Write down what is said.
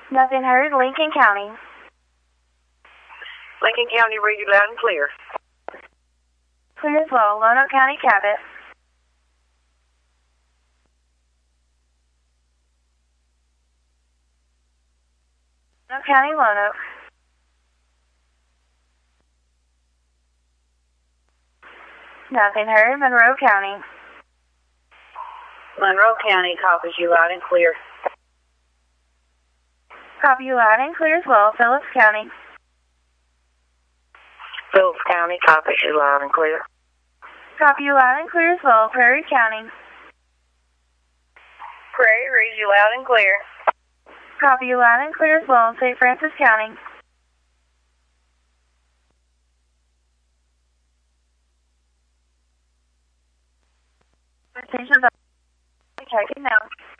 Nothing heard, Lincoln County. Lincoln County, read you loud and clear. Clear as well, Lonoke County, Cabot. Lonoke County, Lonoke. Nothing heard, Monroe County. Monroe County copies you loud and clear. Copy you loud and clear as well, Phillips County. Phillips County copies you loud and clear. Copy you loud and clear as well, Prairie County. Prairie reads you loud and clear. Copy you loud and clear as well, St. Francis County. Checking now.